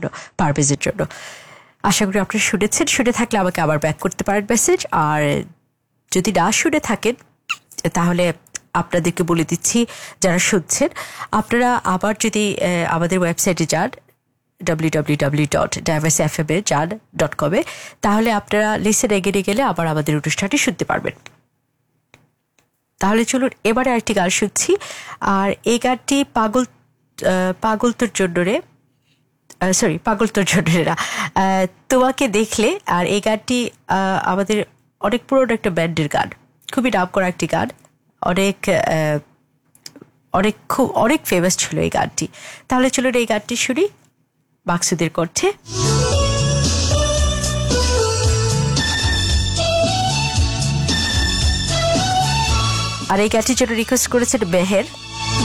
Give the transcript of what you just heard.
পারভেজের জন্য। আশা করি আপনারা শুনেছেন, শুনে থাকলে আমাকে আবার ব্যাক করতে পারেন মেসেজ, আর যদি না শুনে থাকেন তাহলে আপনাদেরকে বলে দিচ্ছি যারা শুনছেন, আপনারা আবার যদি আমাদের ওয়েবসাইটে যান www.diversefm.com, তাহলে আপনারা লিসেন এগেনে গেলে আবার আমাদের অনুষ্ঠানটি শুনতে পারবেন। তাহলে চলুন এবারে আরেকটি গান শুনছি, আর এই গানটি পাগল তোর জন্য রে, সরি পাগল তোর জন্য রে না, তোমাকে দেখলে। আর এই গানটি আমাদের অনেক পুরনো একটা ব্যান্ডের গান, খুবই নাম করা একটি গান, অনেক ফেমাস ছিল এই গানটি। তাহলে চলুন এই গানটি শুনি মাকসুদের কণ্ঠে। আর এই গানটির জন্য রিকোয়েস্ট করেছেন মেহের।